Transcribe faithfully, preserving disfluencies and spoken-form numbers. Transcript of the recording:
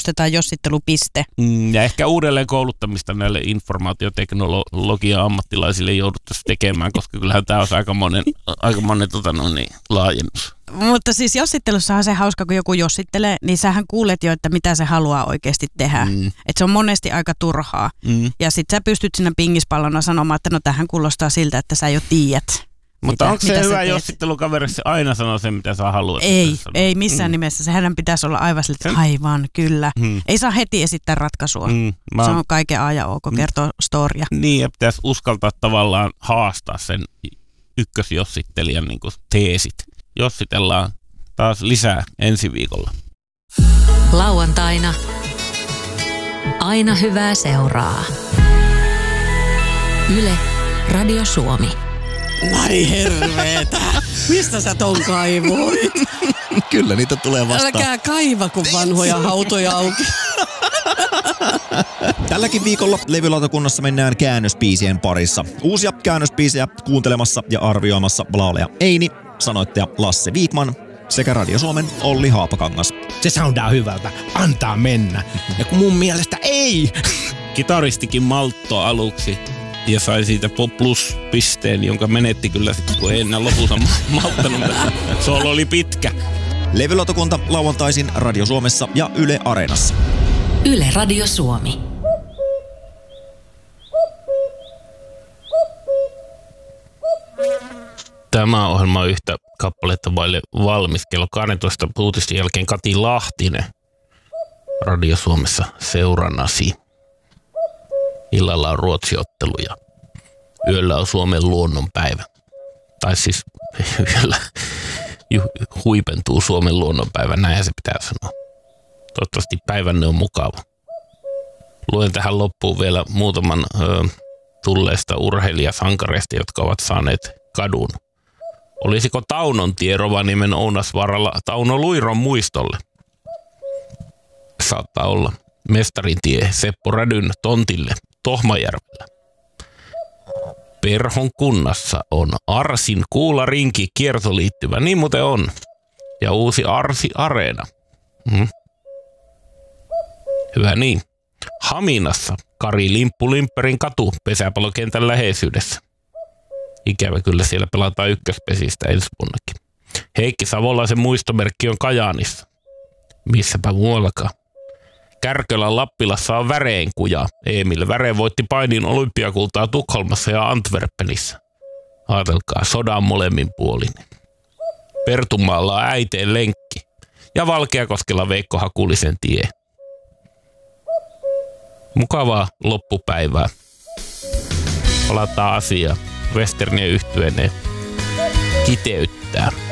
perustetaan jossittelupiste. Mm, ja ehkä uudelleen kouluttamista näille informaatioteknologian ammattilaisille jouduttaisiin tekemään, koska kyllähän tämä on aika monen, aika monen tota, no niin, laajennus. Mutta siis jossittelussahan se hauska, kun joku jossittelee, niin sähän kuulet jo, että mitä se haluaa oikeasti tehdä. Mm. Että se on monesti aika turhaa. Mm. Ja sit sä pystyt siinä pingispallona sanomaan, että no tähän kuulostaa siltä, että sä jo tiedät. Mutta mitä, onko se hyvä jossittelukaveri, se aina sanoo sen, mitä sä haluat? Ei, ei missään mm. nimessä. Sehän pitäisi olla aivan sille, että aivan, kyllä. Mm. Ei saa heti esittää ratkaisua. Mm. Mä... Se on kaiken A ja O, kun kertoo storia. Niin, ja pitäisi uskaltaa tavallaan haastaa sen ykkösjossittelijan niin kuin teesit. Jossitellaan taas lisää ensi viikolla. Lauantaina. Aina hyvää seuraa. Yle, Radio Suomi. Ai herveetä. Mistä sä ton kaivoit? Kyllä niitä tulee vastaan. Älkää kaiva, kun vanhoja hautoja auki. Tälläkin viikolla levylautakunnassa mennään käännösbiisien parissa. Uusia käännösbiisejä kuuntelemassa ja arvioimassa laulaja Eini, sanoittaja Lasse Viikman sekä Radio Suomen Olli Haapakangas. Se soundaa hyvältä. Antaa mennä. Ja kun mun mielestä ei. Kitaristikin maltto aluksi. Ja sai siitä plus-pisteen, jonka menetti kyllä sitten, kun ei enää lopulta malttanut. Solo oli pitkä. Levylautakunta lauantaisin Radio Suomessa ja Yle Areenassa. Yle Radio Suomi. Tämä ohjelma on yhtä kappaletta vaille valmis. Kello kaksitoista uutisten jälkeen Kati Lahtinen Radio Suomessa seurannasi. Illalla on Ruotsi-ottelu ja yöllä on Suomen luonnonpäivä. Tai siis yöllä huipentuu Suomen luonnonpäivä, näinhän se pitää sanoa. Toivottavasti päivänne on mukava. Luen tähän loppuun vielä muutaman ö, tulleista urheilijasankareista, jotka ovat saaneet kadun. Olisiko Taunontie Rovaniemen Ounasvaaralla Tauno Luiron muistolle? Saattaa olla. Mestarintie Seppo Rädyn tontille Tohmajärvellä. Perhon kunnassa on Arsin kuularinki kiertoliittymä, niin muuten on. Ja uusi Arsi Areena. Hmm. Hyvä niin. Haminassa Kari Limppu-Limpperin katu pesäpallokentän läheisyydessä. Ikävä kyllä siellä pelataan ykköspesistä ensi vuonnakin. Heikki Savolaisen muistomerkki on Kajaanissa. Missäpä muuallakaan. Kärkölän Lappilassa on Väreenkuja. Emil Väre voitti painin olympiakultaa Tukholmassa ja Antwerpenissä. Ajatelkaa, sodan molemmin puolin. Pertunmaalla on Äiteen lenkki. Ja Valkeakoskella Veikko Hakulisen tie. Mukavaa loppupäivää. Palataan asiaan. Westernien yhtyeeneen kiteyttää.